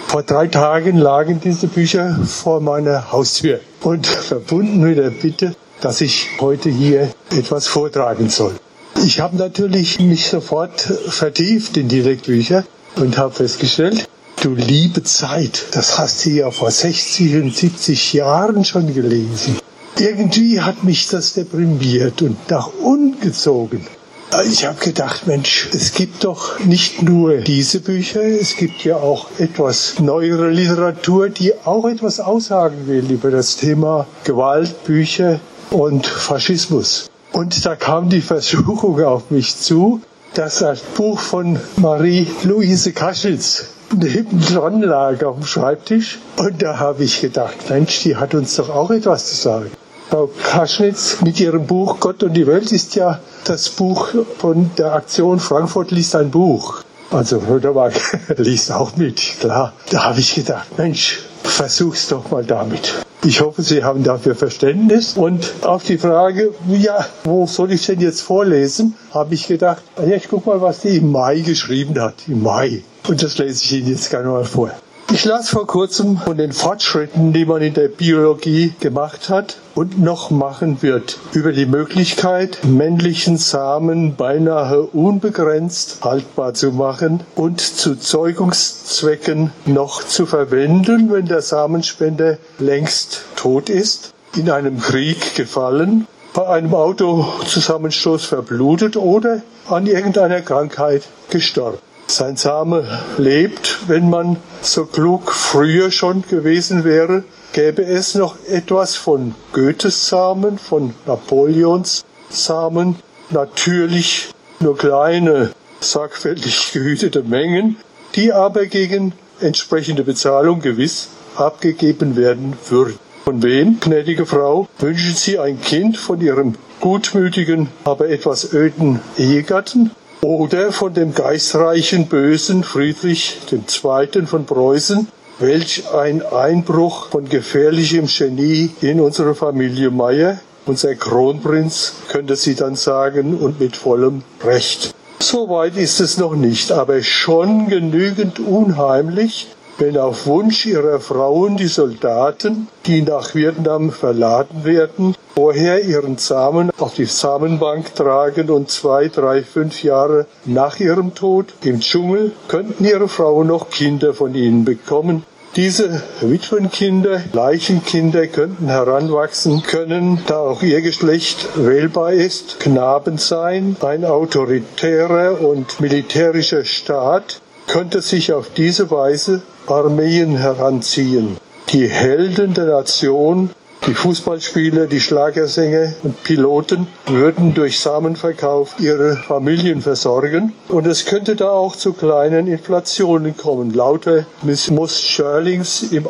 Vor 3 Tagen lagen diese Bücher vor meiner Haustür und verbunden mit der Bitte, dass ich heute hier etwas vortragen soll. Ich habe natürlich mich sofort vertieft in die Lektücher und habe festgestellt, du liebe Zeit, das hast du ja vor 60 und 70 Jahren schon gelesen. Irgendwie hat mich das deprimiert und nach unten gezogen. Ich habe gedacht, Mensch, es gibt doch nicht nur diese Bücher, es gibt ja auch etwas neuere Literatur, die auch etwas aussagen will über das Thema Gewalt, Bücher und Faschismus. Und da kam die Versuchung auf mich zu, dass das Buch von Marie-Louise Kaschnitz nebendran lag auf dem Schreibtisch. Und da habe ich gedacht, Mensch, die hat uns doch auch etwas zu sagen. Frau Kaschnitz mit ihrem Buch Gott und die Welt ist ja das Buch von der Aktion Frankfurt liest ein Buch. Also Rödermark liest auch mit, klar. Da habe ich gedacht, Mensch, versuch's doch mal damit. Ich hoffe, Sie haben dafür Verständnis. Und auf die Frage, ja, wo soll ich denn jetzt vorlesen, habe ich gedacht, ja, ich guck mal, was die im Mai geschrieben hat. Im Mai. Und das lese ich Ihnen jetzt gerne mal vor. Ich las vor kurzem von den Fortschritten, die man in der Biologie gemacht hat und noch machen wird, über die Möglichkeit, männlichen Samen beinahe unbegrenzt haltbar zu machen und zu Zeugungszwecken noch zu verwenden, wenn der Samenspender längst tot ist, in einem Krieg gefallen, bei einem Autozusammenstoß verblutet oder an irgendeiner Krankheit gestorben. Sein Same lebt, wenn man so klug früher schon gewesen wäre, gäbe es noch etwas von Goethes Samen, von Napoleons Samen, natürlich nur kleine, sorgfältig gehütete Mengen, die aber gegen entsprechende Bezahlung gewiss abgegeben werden würden. Von wem, gnädige Frau, wünschen Sie ein Kind von Ihrem gutmütigen, aber etwas öden Ehegatten? Oder von dem geistreichen, bösen Friedrich II. Von Preußen, welch ein Einbruch von gefährlichem Genie in unsere Familie Meyer, unser Kronprinz, könnte sie dann sagen, und mit vollem Recht. So weit ist es noch nicht, aber schon genügend unheimlich, wenn auf Wunsch ihrer Frauen die Soldaten, die nach Vietnam verladen werden, vorher ihren Samen auf die Samenbank tragen und 2, 3, 5 Jahre nach ihrem Tod im Dschungel könnten ihre Frauen noch Kinder von ihnen bekommen. Diese Witwenkinder, Leichenkinder könnten heranwachsen können, da auch ihr Geschlecht wählbar ist, Knaben sein, ein autoritärer und militärischer Staat könnte sich auf diese Weise Armeen heranziehen. Die Helden der Nation, die Fußballspieler, die Schlagersänger und Piloten würden durch Samenverkauf ihre Familien versorgen. Und es könnte da auch zu kleinen Inflationen kommen. Lauter Miss Shirlings im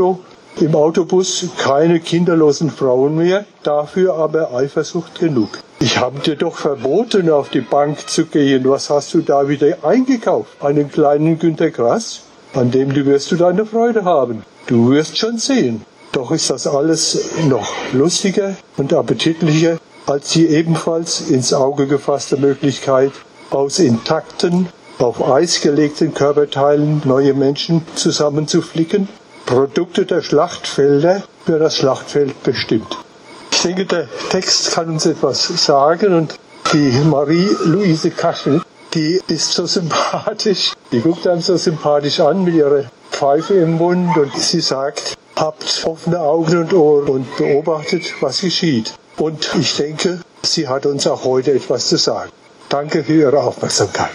Autobus, keine kinderlosen Frauen mehr, dafür aber Eifersucht genug. Ich habe dir doch verboten, auf die Bank zu gehen. Was hast du da wieder eingekauft? Einen kleinen Günter Grass? An dem wirst du deine Freude haben. Du wirst schon sehen. Doch ist das alles noch lustiger und appetitlicher als die ebenfalls ins Auge gefasste Möglichkeit, aus intakten, auf Eis gelegten Körperteilen neue Menschen zusammenzuflicken. Produkte der Schlachtfelder für das Schlachtfeld bestimmt. Ich denke, der Text kann uns etwas sagen und die Marie-Louise Kaschnitz, die ist so sympathisch, die guckt einem so sympathisch an mit ihrer Pfeife im Mund und sie sagt, habt offene Augen und Ohren und beobachtet, was geschieht. Und ich denke, sie hat uns auch heute etwas zu sagen. Danke für Ihre Aufmerksamkeit.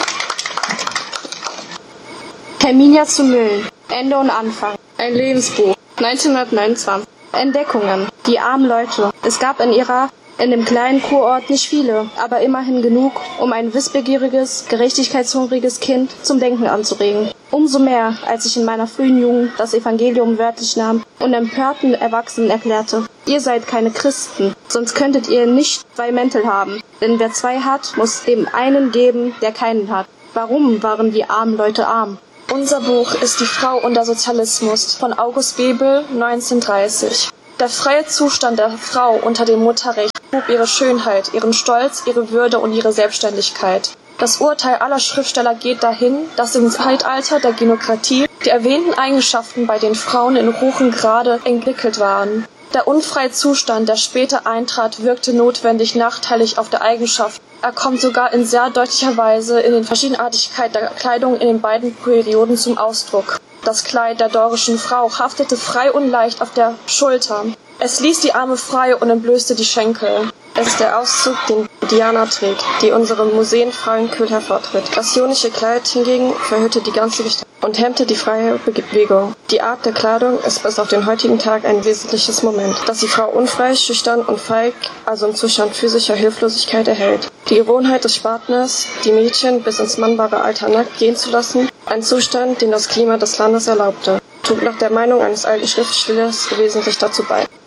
Herminia zu Mühlen. Ende und Anfang. Ein Lebensbuch. 1929. Entdeckungen. Die armen Leute. Es gab in dem kleinen Kurort nicht viele, aber immerhin genug, um ein wissbegieriges, gerechtigkeitshungriges Kind zum Denken anzuregen. Umso mehr, als ich in meiner frühen Jugend das Evangelium wörtlich nahm und empörten Erwachsenen erklärte: Ihr seid keine Christen, sonst könntet ihr nicht 2 Mäntel haben. Denn wer 2 hat, muss dem einen geben, der keinen hat. Warum waren die armen Leute arm? Unser Buch ist Die Frau und der Sozialismus von August Bebel, 1930. Der freie Zustand der Frau unter dem Mutterrecht hob ihre Schönheit, ihren Stolz, ihre Würde und ihre Selbstständigkeit. Das Urteil aller Schriftsteller geht dahin, dass im Zeitalter der Genokratie die erwähnten Eigenschaften bei den Frauen in hohem Grade entwickelt waren. Der unfreie Zustand, der später eintrat, wirkte notwendig nachteilig auf der Eigenschaft. Er kommt sogar in sehr deutlicher Weise in den Verschiedenartigkeit der Kleidung in den beiden Perioden zum Ausdruck. Das Kleid der dorischen Frau haftete frei und leicht auf der Schulter. Es ließ die Arme frei und entblößte die Schenkel. Es ist der Auszug, den Diana trägt, die unsere Museenfrauen-Kult hervortritt. Das ionische Kleid hingegen verhüllte die ganze Gestalt und hemmte die freie Bewegung. Die Art der Kleidung ist bis auf den heutigen Tag ein wesentliches Moment, das die Frau unfrei, schüchtern und feig, also im Zustand physischer Hilflosigkeit erhält. Die Gewohnheit des Spartners, die Mädchen bis ins mannbare Alter nackt gehen zu lassen, ein Zustand, den das Klima des Landes erlaubte, trug nach der Meinung eines alten Schriftstellers wesentlich dazu bei.